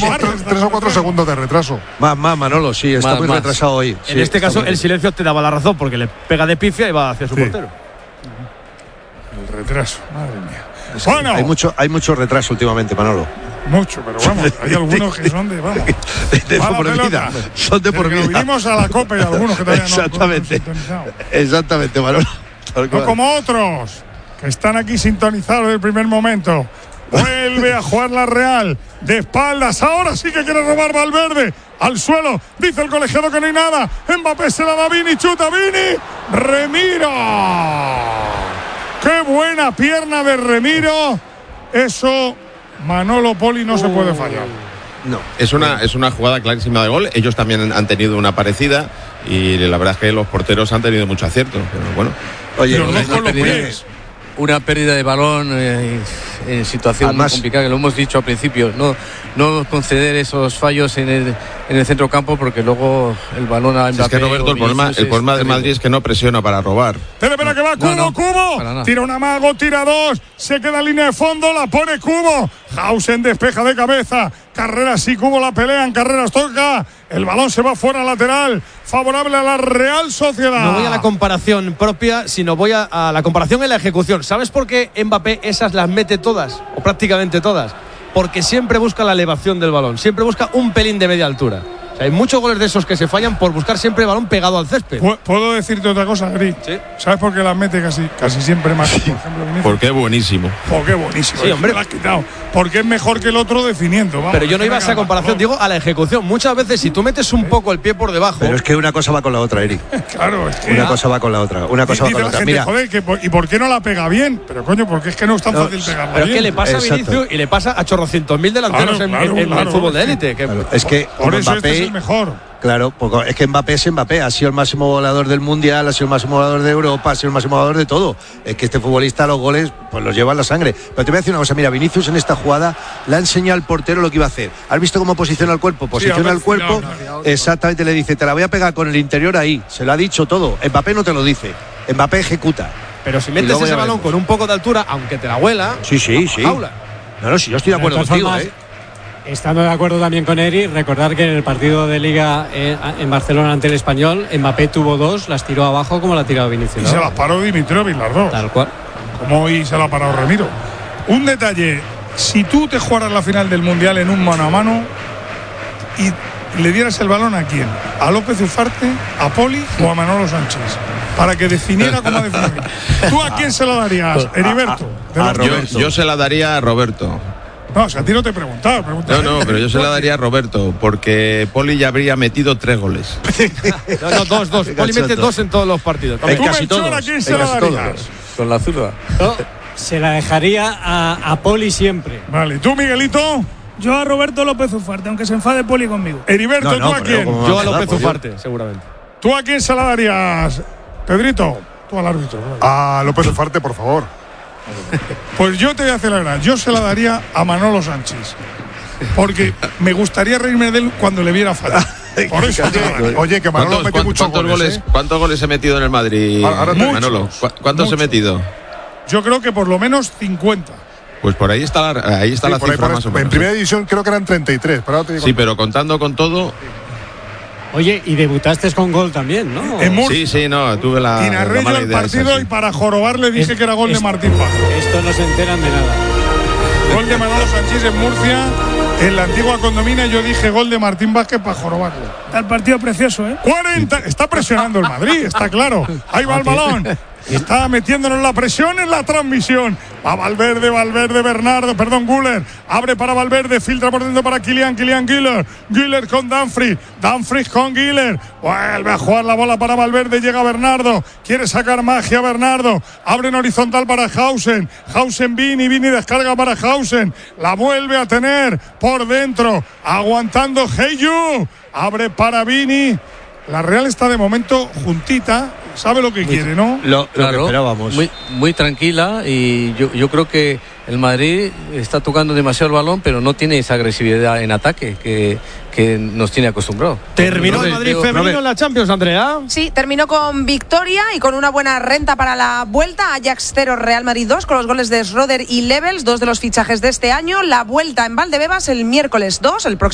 Llevamos 3 o 4 segundos de retraso. Más, Manolo, sí, está muy retrasado hoy. En este caso, el silencio te daba la razón porque le pega de pifia y va hacia su portero. El retraso, madre mía. Bueno. Hay mucho retraso últimamente, Manolo. Mucho, pero vamos, hay algunos que son de por vida. Son de por vida. Vinimos a la Copa y algunos que todavía Exactamente, Manolo. No como otros que están aquí sintonizados desde el primer momento. Vuelve a jugar la Real de espaldas. Ahora sí que quiere robar Valverde. Al suelo, dice el colegiado que no hay nada. Mbappé se la da a Vini, chuta Vini. Remiro. ¡Qué buena pierna de Remiro! Eso, Manolo, Poli, no se puede fallar. No, es una jugada clarísima de gol. Ellos también han tenido una parecida y la verdad es que los porteros han tenido mucho acierto. Pero bueno. Oye, una pérdida de balón en situación muy complicada, que lo hemos dicho al principio, no conceder esos fallos en el centrocampo, porque luego el balón a Mbappé. Es que Roberto, el problema de Madrid es que no presiona para robar. Espera que va Cubo. Tira un amago, tira dos, se queda en línea de fondo, la pone Cubo. Hausen despeja de cabeza. Carreras y Cubo la pelean, Carreras toca. El balón se va fuera lateral, favorable a la Real Sociedad. No voy a la comparación propia, sino voy a la comparación en la ejecución. ¿Sabes por qué Mbappé esas las mete todas, o prácticamente todas? Porque siempre busca la elevación del balón, siempre busca un pelín de media altura. O sea, hay muchos goles de esos que se fallan por buscar siempre el balón pegado al césped. ¿Puedo decirte otra cosa, Gris? ¿Sí? ¿Sabes por qué las mete casi siempre más? Por ejemplo, Vinicius. Porque es buenísimo. Porque es buenísimo. Sí, hombre. Me lo has quitado. Porque es mejor que el otro definiendo. Vamos, pero yo no iba a esa comparación, digo a la ejecución. Muchas veces si tú metes un poco el pie por debajo. Pero es que una cosa va con la otra, Eric. Claro, es que. Una cosa va con la otra. Mira. Joder, ¿y por qué no la pega bien? Pero coño, porque es que no es tan fácil pegarla pero bien. Es que le pasa a Vinicius y le pasa a chorrocientos mil delanteros en el fútbol de élite. Claro. Es que por eso Mbappé, este es el mejor. Claro, porque es que Mbappé es Mbappé, ha sido el máximo goleador del Mundial, ha sido el máximo goleador de Europa, ha sido el máximo goleador de todo. Es que este futbolista los goles pues los lleva en la sangre. Pero te voy a decir una cosa, mira, Vinicius en esta jugada le ha enseñado al portero lo que iba a hacer. ¿Has visto cómo posiciona el cuerpo? Posiciona el cuerpo, exactamente, le dice, te la voy a pegar con el interior ahí. Se lo ha dicho todo. Mbappé no te lo dice, Mbappé ejecuta. Pero si metes ese balón con un poco de altura, aunque te la huela, sí. No, sí, yo estoy de acuerdo contigo, Estando de acuerdo también con Eri, recordar que en el partido de Liga en Barcelona ante el Español, Mbappé tuvo dos, las tiró abajo como la ha tirado Vinicius. Y se las paró Dimitrovic las dos. Tal cual. Como hoy se la ha parado Ramiro. Un detalle, si tú te jugaras la final del Mundial en un mano a mano y le dieras el balón ¿a quién? ¿A López Ufarte, a Poli o a Manolo Sánchez? Para que definiera cómo definir. ¿Tú a quién se lo darías, Heriberto? A Roberto. Yo se la daría a Roberto. No, o sea, a ti no te he preguntado. No, pero yo se la daría a Roberto, porque Poli ya habría metido 3 goles. dos. Poli mete 2 en todos los partidos. Casi todos. ¿A quién se la darías? Con la zurda. Se la dejaría a Poli siempre. Vale, ¿tú, Miguelito? Yo a Roberto López Ufarte, aunque se enfade Poli conmigo. Heriberto, ¿tú a quién? Yo a López Ufarte, seguramente. ¿Tú a quién se la darías, Pedrito? Tú al árbitro. A López Ufarte, por favor. Pues yo te voy a hacer la gran. Yo se la daría a Manolo Sánchez. Porque me gustaría reírme de él cuando le viera fallar. Por eso. Oye, que Manolo metió muchos goles. ¿Cuántos goles he metido en el Madrid, Manolo? ¿Cuántos he metido? Yo creo que por lo menos 50. Pues por ahí está la cifra más o menos. En primera división creo que eran 33. Sí, pero contando con todo. Oye, y debutaste con gol también, ¿no? En Murcia. Sí, no, tuve la. Y narré yo el partido y para jorobar le dije que era gol de Martín Vázquez. Esto no se enteran de nada. Gol de Manolo Sánchez en Murcia, en la antigua condomina. Yo dije gol de Martín Vázquez para jorobarlo. Está el partido precioso, 40. Está presionando el Madrid, está claro. Ahí va el balón. Está metiéndonos la presión en la transmisión. Va Valverde, Güler. Abre para Valverde, filtra por dentro para Kylian Güler. Güler con Dumfries con Güler. Vuelve a jugar la bola para Valverde, llega Bernardo. Quiere sacar magia Bernardo. Abre en horizontal para Hausen. Vini descarga para Hausen. La vuelve a tener por dentro. Aguantando Heyu. Abre para Vini. La Real está de momento juntita, sabe lo que quiere, ¿no? Lo que esperábamos. Muy tranquila, y yo creo que el Madrid está tocando demasiado el balón, pero no tiene esa agresividad en ataque que nos tiene acostumbrado. ¿Terminó el Madrid femenino en la Champions, Andrea? Sí, terminó con victoria y con una buena renta para la vuelta. Ajax 0, Real Madrid 2, con los goles de Schroeder y Levels, 2 de los fichajes de este año. La vuelta en Valdebebas el miércoles 2, el próximo